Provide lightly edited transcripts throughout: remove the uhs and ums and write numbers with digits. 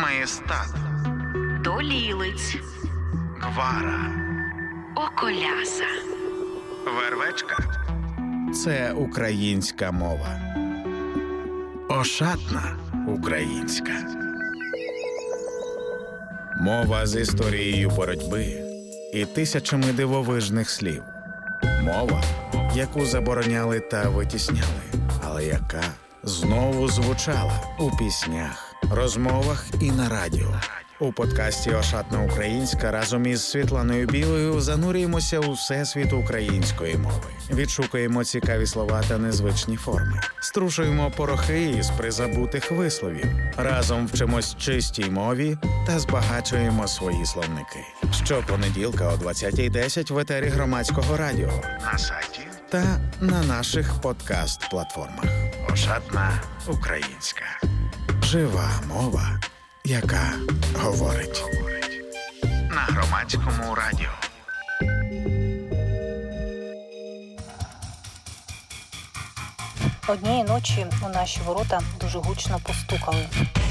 Маєстат, Долілиць, Гвара, Околяса, Вервечка – це українська мова. Ошатна українська. Мова з історією боротьби і тисячами дивовижних слів. Мова, яку забороняли та витісняли, але яка знову звучала у піснях, розмовах і на радіо. У подкасті «Ошатна українська» разом із Світланою Білою занурюємося у всесвіт української мови. Відшукуємо цікаві слова та незвичні форми. Струшуємо порохи із призабутих висловів. Разом вчимось чистій мові та збагачуємо свої словники. Щопонеділка о 20:10 в етері Громадського радіо, на сайті та на наших подкаст-платформах. «Ошатна українська». Жива мова, яка говорить. На Громадському радіо. Однієї ночі у наші ворота дуже гучно постукали.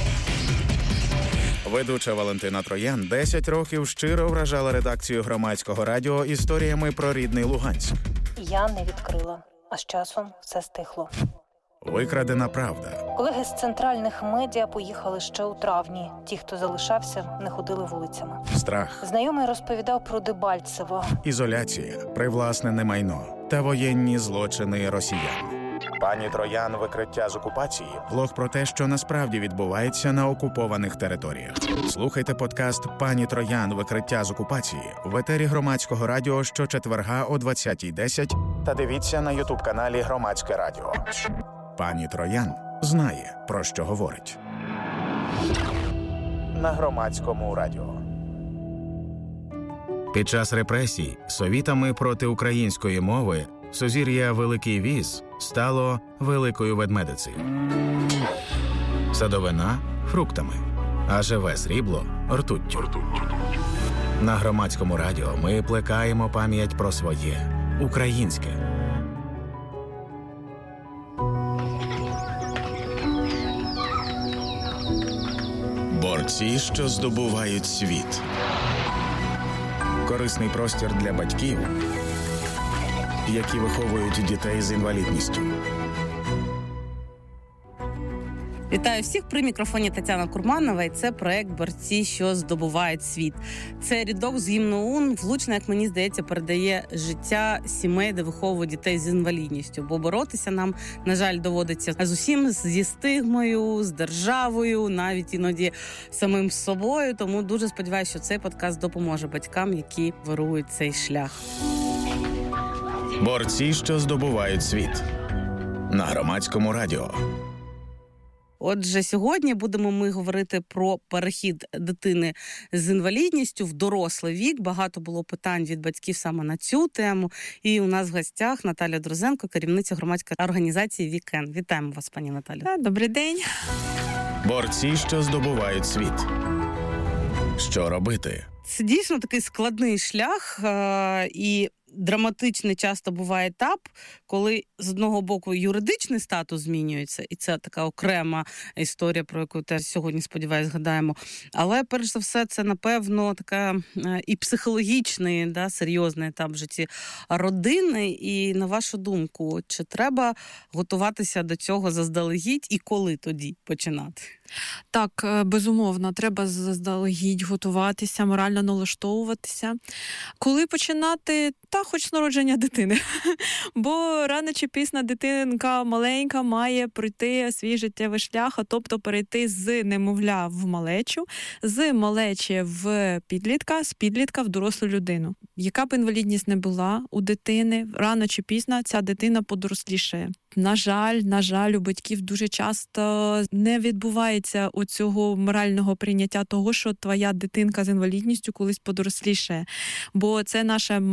Ведуча Валентина Троян 10 років щиро вражала редакцію Громадського радіо історіями про рідний Луганськ. Я не відкрила, а з часом все стихло. Викрадена правда. Колеги з центральних медіа поїхали ще у травні. Ті, хто залишався, не ходили вулицями. Страх. Знайомий розповідав про Дебальцево. Ізоляція, привласнене майно та воєнні злочини росіян. Пані Троян «Викриття з окупації» – блог про те, що насправді відбувається на окупованих територіях. Слухайте подкаст «Пані Троян. Викриття з окупації» в етері Громадського радіо щочетверга о 20:10 та дивіться на ютуб-каналі Громадське радіо. Пані Троян знає, про що говорить. На Громадському радіо. Під час репресій совітами проти української мови сузір'я Великий Віз стало Великою Ведмедицею. Садовина – фруктами, а живе срібло – ртуттю. На Громадському радіо ми плекаємо пам'ять про своє – українське. Борці, що здобувають світ. Корисний простір для батьків, які виховують дітей з інвалідністю. Вітаю всіх, при мікрофоні Тетяна Курманова, і це проект «Борці, що здобувають світ». Це рядок з гімну ОУН влучно, як мені здається, передає життя сімей, де виховують дітей з інвалідністю. Бо боротися нам, на жаль, доводиться з усім, зі стигмою, з державою, навіть іноді самим собою. Тому дуже сподіваюся, що цей подкаст допоможе батькам, які вирують цей шлях. Борці, що здобувають світ. На Громадському радіо. Отже, сьогодні будемо ми говорити про перехід дитини з інвалідністю в дорослий вік. Багато було питань від батьків саме на цю тему. І у нас в гостях Наталя Друзенко, керівниця громадської організації «Вікен». Вітаємо вас, пані Наталю. Добрий день. Борці, що здобувають світ. Що робити? Це дійсно такий складний шлях і драматичний часто буває етап, коли з одного боку юридичний статус змінюється, і це така окрема історія, про яку теж сьогодні, сподіваюся, згадаємо. Але, перш за все, це, напевно, така і психологічний, серйозний етап в житті родини. І, на вашу думку, чи треба готуватися до цього заздалегідь і коли тоді починати? Так, безумовно, треба заздалегідь готуватися, морально налаштовуватися. Коли починати? Та хоч з народження дитини. Бо рано чи пізно дитинка маленька має пройти свій життєвий шлях, а тобто перейти з немовля в малечу, з малечі в підлітка, з підлітка в дорослу людину. Яка б інвалідність не була у дитини, рано чи пізно ця дитина подорослішає. На жаль, у батьків дуже часто не відбувається оцього морального прийняття того, що твоя дитинка з інвалідністю колись подорослішає. Бо це наше мамське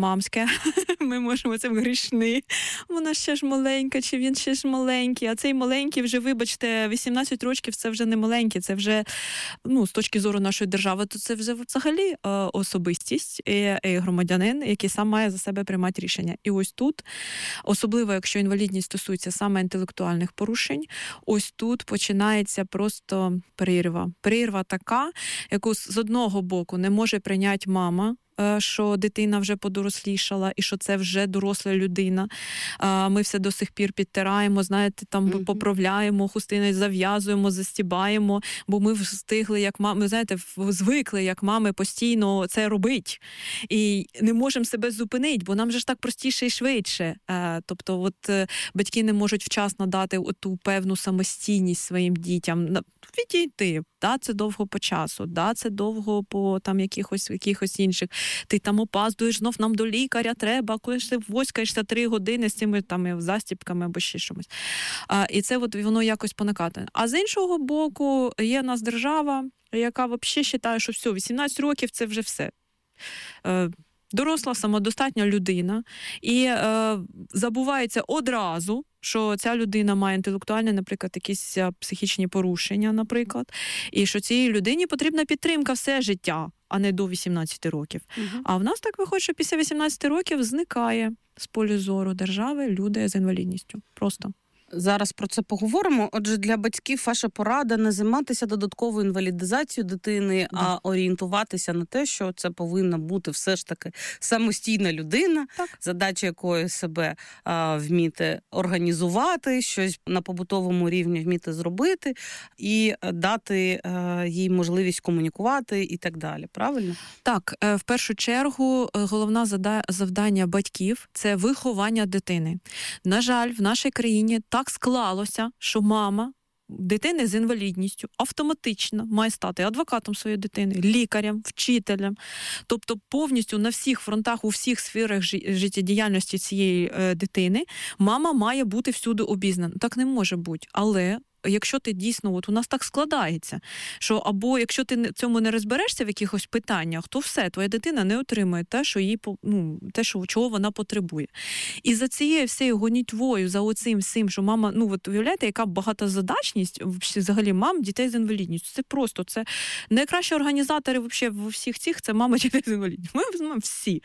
Ми можемо цим грішни. Вона ще ж маленька, чи він ще ж маленький. А цей маленький вже, вибачте, 18 років це вже не маленький, це вже, з точки зору нашої держави, то це вже взагалі особистість і громадянин, який сам має за себе приймати рішення. І ось тут, особливо, якщо інвалідність стосується саме інтелектуальних порушень, ось тут починається просто прірва. Прірва така, яку з одного боку не може прийняти мама, що дитина вже подорослішала і що це вже доросла людина. Ми все до сих пір підтираємо, знаєте, там поправляємо, хустини зав'язуємо, застібаємо, бо ми встигли, як мами, знаєте, звикли, як мами постійно це робить. І не можемо себе зупинити, бо нам же ж так простіше і швидше. Тобто, батьки не можуть вчасно дати ту певну самостійність своїм дітям. Відійти. Да, це довго по часу, да, це довго по там якихось інших. Ти там опаздуєш, знов нам до лікаря треба, коли ж ти воськаєшся 3 години з цими там застіпками або ще щось. І це воно якось поникатує. А з іншого боку, є в нас держава, яка взагалі вважає, що все, 18 років – це вже все. Доросла, самодостатня людина, і забувається одразу, що ця людина має інтелектуальні, наприклад, якісь психічні порушення, наприклад, і що цій людині потрібна підтримка все життя, а не до 18 років. А в нас так виходить, що після 18 років зникає з полю зору держави люди з інвалідністю. Просто. Зараз про це поговоримо. Отже, для батьків ваша порада не займатися додатковою інвалідизацією дитини, а орієнтуватися на те, що це повинна бути все ж таки самостійна людина, задача якої себе вміти організувати, щось на побутовому рівні вміти зробити і дати їй можливість комунікувати і так далі. Правильно? Так, в першу чергу головне завдання батьків – це виховання дитини. На жаль, в нашій країні так склалося, що мама дитини з інвалідністю автоматично має стати адвокатом своєї дитини, лікарем, вчителем. Тобто повністю на всіх фронтах, у всіх сферах життєдіяльності цієї дитини мама має бути всюди обізнана. Так не може бути. Але якщо ти дійсно, у нас так складається, що або якщо ти в цьому не розберешся в якихось питаннях, то все, твоя дитина не отримує те, що їй, чого вона потребує. І за цією всією гонітвою, за оцим всім, що мама, уявляєте, яка багатозадачність взагалі мам дітей з інвалідністю. Це просто, це найкращі організатори взагалі в всіх цих, це мама дітей з інвалідністю. Ми знаємо всі.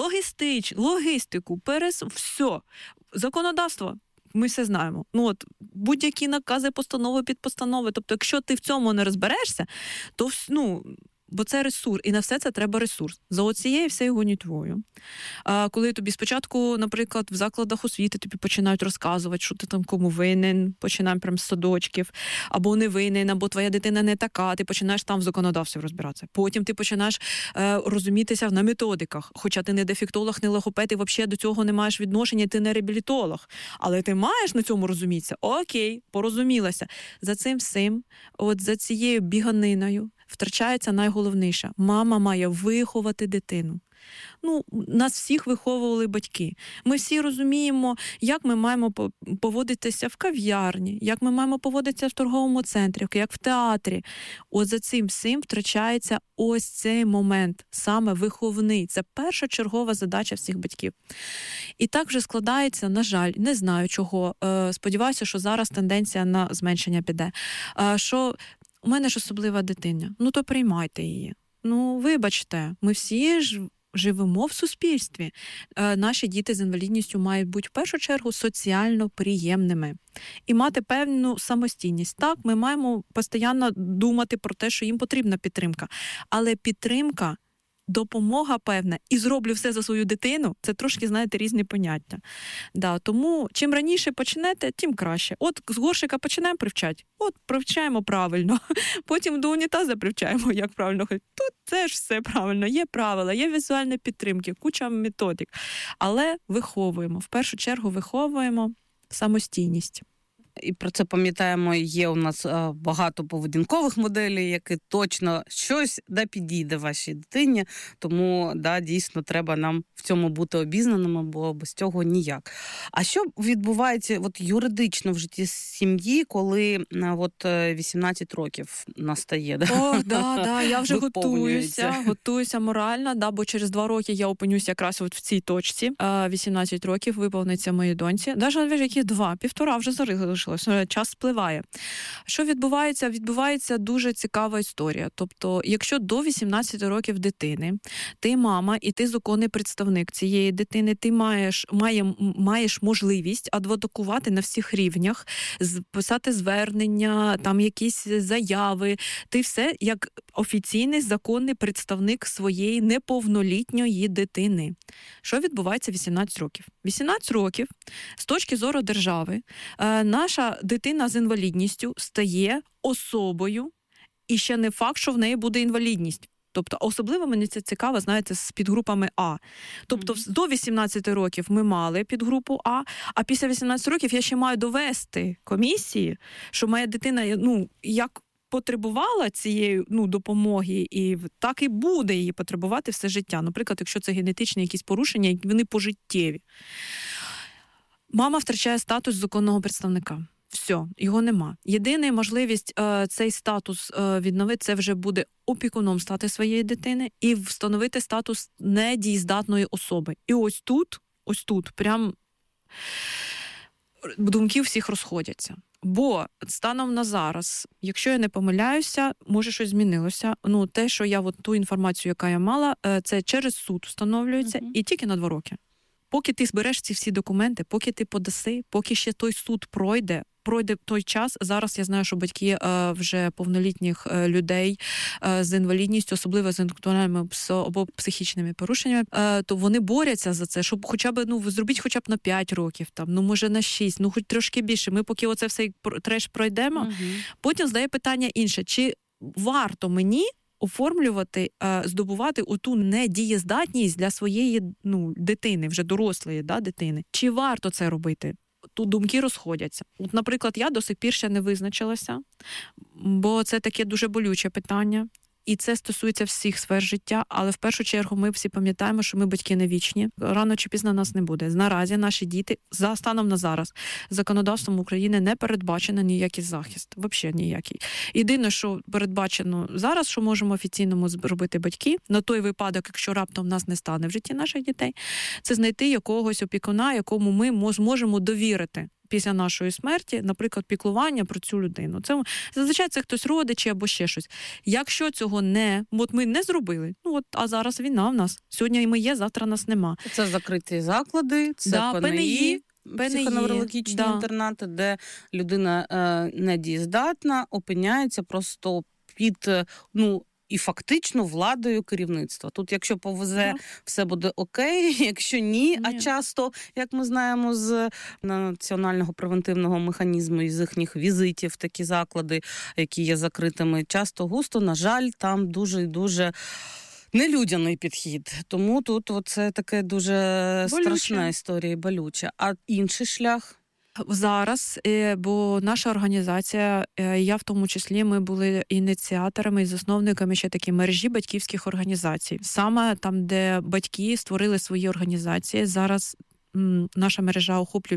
Логістику, все. Законодавство. Ми все знаємо. Будь-які накази, постанови, підпостанови. Тобто, якщо ти в цьому не розберешся, то, бо це ресурс, і на все це треба ресурс. За оцією всією гонітвою. Коли тобі спочатку, наприклад, в закладах освіти тобі починають розказувати, що ти там кому винен, починаємо прямо з садочків, або не винен, або твоя дитина не така, ти починаєш там в законодавстві розбиратися. Потім ти починаєш розумітися на методиках, хоча ти не дефектолог, не логопед, і взагалі до цього не маєш відношення, ти не реабілітолог. Але ти маєш на цьому розумітися. Окей, порозумілася. За цим всім, за цією біганиною, втрачається найголовніше. Мама має виховати дитину. Нас всіх виховували батьки. Ми всі розуміємо, як ми маємо поводитися в кав'ярні, як ми маємо поводитися в торговому центрі, як в театрі. За цим всім втрачається ось цей момент, саме виховний. Це першочергова задача всіх батьків. І так вже складається, на жаль, не знаю чого. Сподіваюся, що зараз тенденція на зменшення піде. Що у мене ж особлива дитина. То приймайте її. Вибачте, ми всі ж живемо в суспільстві. Наші діти з інвалідністю мають бути в першу чергу соціально приємними і мати певну самостійність. Так, ми маємо постійно думати про те, що їм потрібна підтримка. Але підтримка, допомога певна і зроблю все за свою дитину – це трошки, знаєте, різні поняття. Тому чим раніше почнете, тим краще. З горшика починаємо привчати. Привчаємо правильно. Потім до унітаза привчаємо, як правильно. Тут це ж все правильно. Є правила, є візуальні підтримки, куча методик. Але виховуємо. В першу чергу виховуємо самостійність. і про це пам'ятаємо, є у нас багато поведінкових моделей, які точно щось підійде вашій дитині, тому дійсно треба нам в цьому бути обізнаними, бо без цього ніяк. А що відбувається юридично в житті сім'ї, коли 18 років настає? Я вже готуюся морально, бо через 2 роки я опинюся якраз в цій точці. 18 років виповниться моїй доньці. Навіть які 2, 1,5 вже залишилось. Час спливає. Що відбувається? Відбувається дуже цікава історія. Тобто, якщо до 18 років дитини, ти мама і ти законний представник цієї дитини, ти маєш можливість адвокувати на всіх рівнях, писати звернення, там якісь заяви. Ти все як офіційний законний представник своєї неповнолітньої дитини. Що відбувається 18 років? 18 років, з точки зору держави, наша дитина з інвалідністю стає особою, і ще не факт, що в неї буде інвалідність. Тобто, особливо мені це цікаво, знаєте, з підгрупами А. Тобто, до 18 років ми мали підгрупу а після 18 років я ще маю довести комісії, що моя дитина, як потребувала цієї допомоги, і так і буде її потребувати все життя. Наприклад, якщо це генетичні якісь порушення, вони пожиттєві. Мама втрачає статус законного представника. Все, його нема. Єдина можливість цей статус відновити, це вже буде опікуном стати своєї дитини і встановити статус недієздатної особи. І ось тут, прям думки всіх розходяться. Бо станом на зараз, якщо я не помиляюся, може щось змінилося. Те, що я ту інформацію, яка я мала, це через суд встановлюється і тільки на 2 роки. Поки ти збереш ці всі документи, поки ти подаси, поки ще той суд пройде той час. Зараз я знаю, що батьки вже повнолітніх людей з інвалідністю, особливо з інтелектуальними або психічними порушеннями, то вони борються за це, щоб хоча б, зробіть хоча б на 5 років, може на 6, хоч трошки більше. Ми поки оце все треш пройдемо, потім здає питання інше. Чи варто мені оформлювати, здобувати оту недієздатність для своєї дитини, вже дорослої дитини? Чи варто це робити? Тут думки розходяться. Наприклад, я до сих пір ще не визначилася, бо це таке дуже болюче питання. І це стосується всіх сфер життя, але в першу чергу ми всі пам'ятаємо, що ми батьки не вічні. Рано чи пізно нас не буде. Наразі наші діти, за станом на зараз, законодавством України не передбачено ніякий захист. Взагалі ніякий. Єдине, що передбачено зараз, що можемо офіційно зробити батьки, на той випадок, якщо раптом нас не стане в житті наших дітей, це знайти якогось опікуна, якому ми зможемо довірити після нашої смерті, наприклад, піклування про цю людину. Це зазвичай це хтось родичі або ще щось. Якщо цього ми не зробили, а зараз війна в нас. Сьогодні ми є, завтра нас нема. Це закриті заклади, це ПНІ, психоневрологічні інтернати, де людина недієздатна, опиняється просто під, і фактично владою керівництва. Тут, якщо повезе, все буде окей, якщо ні, а часто, як ми знаємо з національного превентивного механізму і з їхніх візитів, такі заклади, які є закритими, часто-густо, на жаль, там дуже нелюдяний підхід. Тому тут це таке дуже страшна історія, болюча. А інший шлях? Зараз, бо наша організація, я в тому числі, ми були ініціаторами і засновниками ще такі мережі батьківських організацій. Саме там, де батьки створили свої організації, зараз наша мережа охоплює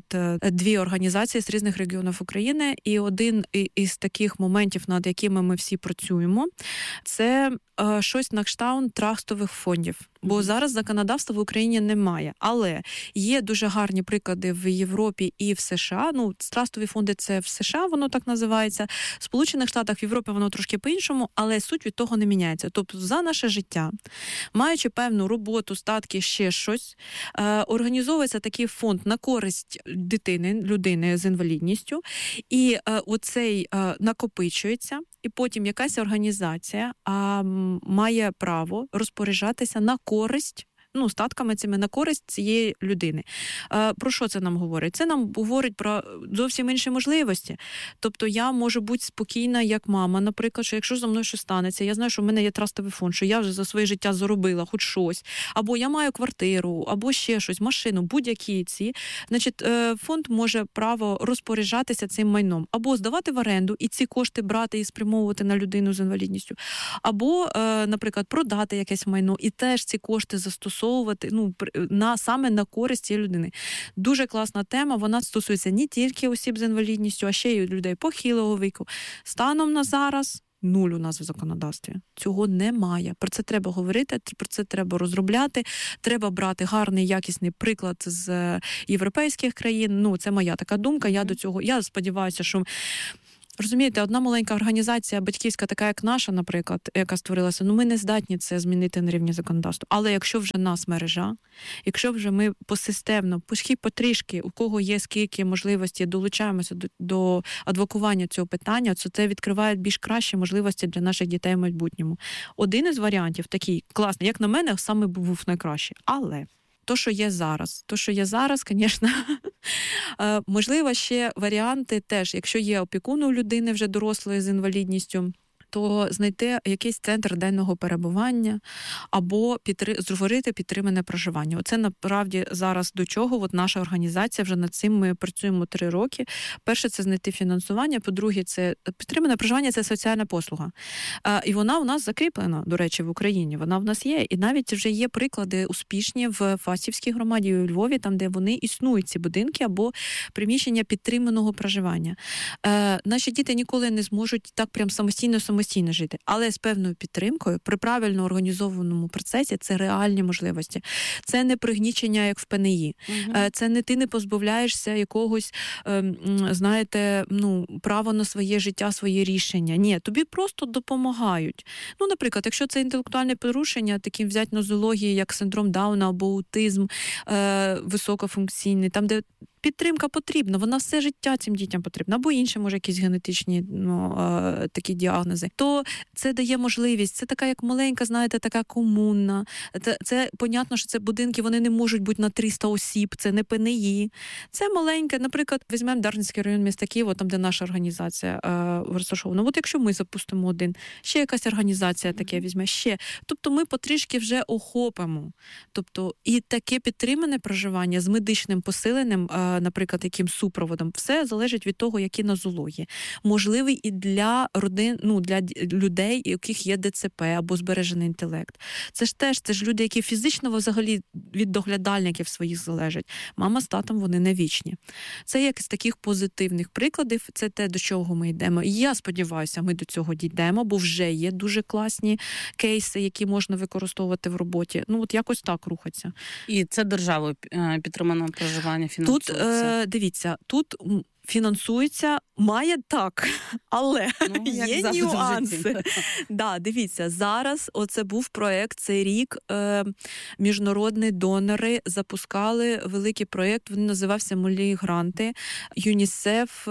52 організації з різних регіонів України, і один із таких моментів, над якими ми всі працюємо, це щось на кшталт трастових фондів. Бо зараз законодавства в Україні немає. Але є дуже гарні приклади в Європі і в США. Трастові фонди – це в США, воно так називається. В Сполучених Штатах, в Європі воно трошки по-іншому, але суть від того не міняється. Тобто за наше життя, маючи певну роботу, статки, ще щось, організовується такий фонд на користь людини з інвалідністю, і оцей накопичується, і потім якась організація має право розпоряджатися на користь, статками цими на користь цієї людини. Про що це нам говорить? Це нам говорить про зовсім інші можливості. Тобто я можу бути спокійна як мама, наприклад, що якщо за мною щось станеться, я знаю, що в мене є трастовий фонд, що я вже за своє життя заробила хоч щось, або я маю квартиру, або ще щось, машину, будь-які ці. Значить, фонд може право розпоряджатися цим майном, або здавати в оренду і ці кошти брати і спрямовувати на людину з інвалідністю, або, наприклад, продати якесь майно і теж ці кошти застосовувати саме на користь цієї людини. Дуже класна тема, вона стосується не тільки осіб з інвалідністю, а ще й людей похилого віку. Станом на зараз 0 у нас в законодавстві. Цього немає. Про це треба говорити, про це треба розробляти, треба брати гарний, якісний приклад з європейських країн. Це моя така думка, я сподіваюся, що розумієте, одна маленька організація батьківська, така як наша, наприклад, яка створилася, ми не здатні це змінити на рівні законодавства. Але якщо вже нас мережа, якщо вже ми посистемно, потрішки, у кого є скільки можливості, долучаємося до адвокування цього питання, то це відкриває більш кращі можливості для наших дітей в майбутньому. Один із варіантів такий класний, як на мене, саме був найкращий. Але то, що є зараз, звісно, можливо, ще варіанти теж, якщо є опікун у людини вже дорослої з інвалідністю, то знайти якийсь центр денного перебування або створити підтримане проживання. Оце, насправді, зараз до чого наша організація, вже над цим ми працюємо 3 роки. Перше, це знайти фінансування, по-друге, це підтримане проживання – це соціальна послуга. І вона у нас закріплена, до речі, в Україні. Вона в нас є. І навіть вже є приклади успішні в Фастівській громаді у Львові, там, де вони існують, ці будинки або приміщення підтриманого проживання. Наші діти ніколи не зможуть так прям самостійно жити. Але з певною підтримкою, при правильно організованому процесі, це реальні можливості. Це не пригнічення, як в ПНІ. Це не ти не позбавляєшся якогось, права на своє життя, своє рішення. Ні, тобі просто допомагають. Наприклад, якщо це інтелектуальне порушення, такі взять нозології, як синдром Дауна або аутизм високофункційний, там, де підтримка потрібна, вона все життя цим дітям потрібна, або інші, може, якісь генетичні такі діагнози, то це дає можливість. Це така, як маленька, знаєте, така комунна. Це понятно, що це будинки, вони не можуть бути на 300 осіб, це не ПНІ. Це маленьке, наприклад, візьмемо Дарницький район міста Києва, там, де наша організація розташована. От якщо ми запустимо один, ще якась організація таке візьме, ще. Тобто ми потрішки вже охопимо. Тобто і таке підтримане проживання з медичним посиленням, наприклад, яким супроводом, все залежить від того, які нозології. Можливий і для родин, для людей, у яких є ДЦП або збережений інтелект. Це ж люди, які фізично взагалі від доглядальників своїх залежать. Мама з татом, вони не вічні. Це як з таких позитивних прикладів, це те, до чого ми йдемо. І я сподіваюся, ми до цього дійдемо, бо вже є дуже класні кейси, які можна використовувати в роботі. Якось так рухаться. І це державою підтримане проживання фінансується? Тут, дивіться, тут фінансується, має так, але є нюанси. Дивіться, зараз оце був проєкт, цей рік міжнародні донори запускали великий проєкт, він називався «Малі гранти», ЮНІСЕФ,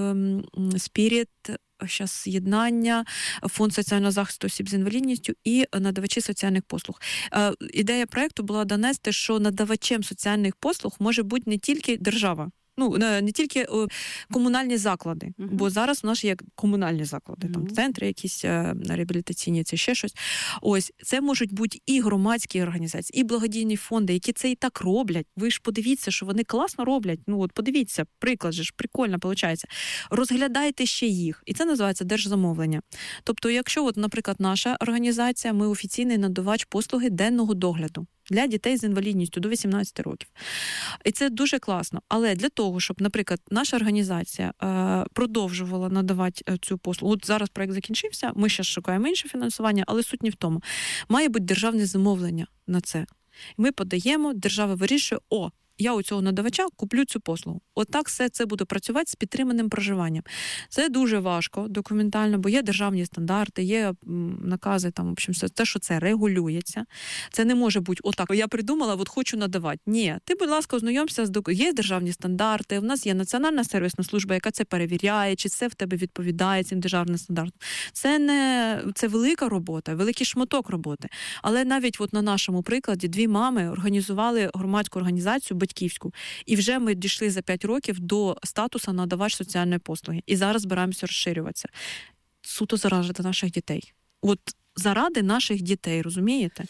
Спіріт, зараз єднання, Фонд соціального захисту осіб з інвалідністю і надавачі соціальних послуг. Ідея проєкту була донести, що надавачем соціальних послуг може бути не тільки держава, не тільки комунальні заклади, бо зараз у нас є комунальні заклади, там центри якісь реабілітаційні, це ще щось. Ось, це можуть бути і громадські організації, і благодійні фонди, які це і так роблять. Ви ж подивіться, що вони класно роблять. Подивіться, приклад же ж, прикольно виходить. Розглядайте ще їх. І це називається держзамовлення. Тобто, якщо, наприклад, наша організація, ми офіційний надавач послуги денного догляду для дітей з інвалідністю до 18 років. І це дуже класно. Але для того, щоб, наприклад, наша організація продовжувала надавати цю послугу, от зараз проєкт закінчився, ми ще шукаємо інше фінансування, але суть не в тому. Має бути державне замовлення на це. Ми подаємо, держава вирішує, я у цього надавача куплю цю послугу. Отак все це буде працювати з підтриманим проживанням. Це дуже важко документально, бо є державні стандарти, є накази, там, в общем, все те, що це регулюється. Це не може бути отак, я придумала, от хочу надавати. Ні, ти, будь ласка, ознайомся з є державні стандарти, в нас є Національна сервісна служба, яка це перевіряє, чи це в тебе відповідає цим державним стандартам. Це велика робота, великий шматок роботи. Але навіть от на нашому прикладі 2 мами організували громадську організацію батьківську, і вже ми дійшли за 5 років до статусу надавач соціальної послуги. І зараз збираємося розширюватися. Суто заради наших дітей. От заради наших дітей, розумієте?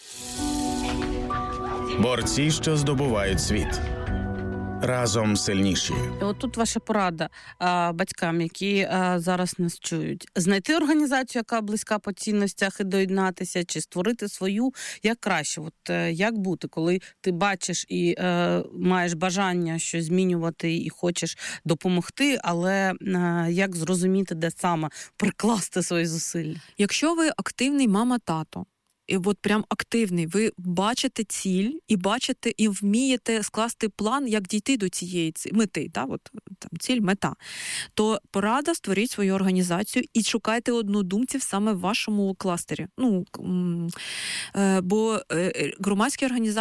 Борці, що здобувають світ. Разом сильніші. От тут ваша порада батькам, які зараз нас чують. Знайти організацію, яка близька по цінностях, і доєднатися, чи створити свою, як краще. От як бути, коли ти бачиш і маєш бажання щось змінювати і хочеш допомогти, але як зрозуміти, де саме прикласти свої зусилля? Якщо ви активний мама-тато, і от прям активний, ви бачите ціль і бачите, і вмієте скласти план, як дійти до цієї мети, от, там, ціль, мета, то порада створіть свою організацію і шукайте однодумців саме в вашому кластері. Бо громадські організації